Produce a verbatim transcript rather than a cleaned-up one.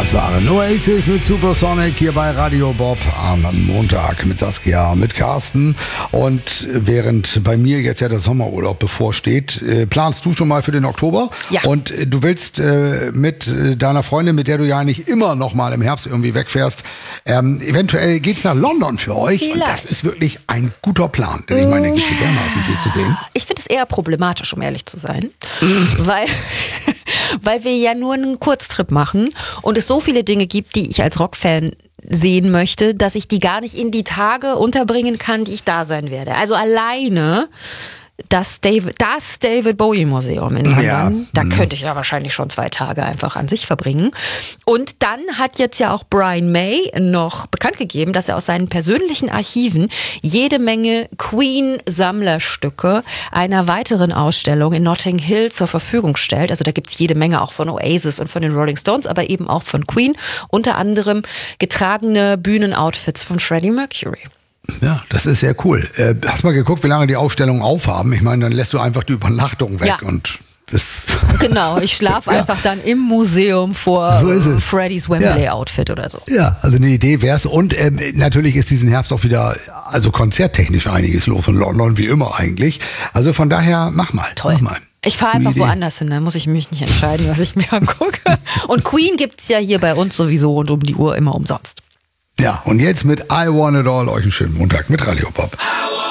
Das waren Oasis mit Supersonic hier bei Radio Bob am Montag mit Saskia, mit Carsten. Und während bei mir jetzt ja der Sommerurlaub bevorsteht, äh, planst du schon mal für den Oktober? Ja. Und äh, du willst äh, mit äh, deiner Freundin, mit der du ja eigentlich immer noch mal im Herbst irgendwie wegfährst, ähm, eventuell geht's nach London für euch. Vielleicht. Und das ist wirklich ein guter Plan. Denn ich meine, da gibt's dermaßen viel zu sehen. Ich finde es eher problematisch, um ehrlich zu sein. weil, weil wir ja nur einen Kurztrip machen und es so viele Dinge gibt, die ich als Rockfan sehen möchte, dass ich die gar nicht in die Tage unterbringen kann, die ich da sein werde. Also alleine das David, das David Bowie Museum in London, Ja. da könnte ich ja wahrscheinlich schon zwei Tage einfach an sich verbringen. Und dann hat jetzt ja auch Brian May noch bekannt gegeben, dass er aus seinen persönlichen Archiven jede Menge Queen-Sammlerstücke einer weiteren Ausstellung in Notting Hill zur Verfügung stellt. Also da gibt's jede Menge auch von Oasis und von den Rolling Stones, aber eben auch von Queen. Unter anderem getragene Bühnenoutfits von Freddie Mercury. Ja, das ist sehr cool. Äh, hast mal geguckt, wie lange die Ausstellungen aufhaben? Ich meine, dann lässt du einfach die Übernachtung weg Ja. und das Genau, ich schlafe Ja. einfach dann im Museum vor So ist es. Freddys Wembley-Outfit oder so. Ja, also eine Idee wär's. Und ähm, natürlich ist diesen Herbst auch wieder, also konzerttechnisch einiges los in London, wie immer eigentlich. Also von daher, mach mal. Toll. Mach mal. Ich fahre Gute einfach Idee. woanders hin, dann muss ich mich nicht entscheiden, was ich mir angucke. Und Queen gibt's ja hier bei uns sowieso rund um die Uhr immer umsonst. Ja, und jetzt mit I Want It All euch einen schönen Montag mit Radio Bob.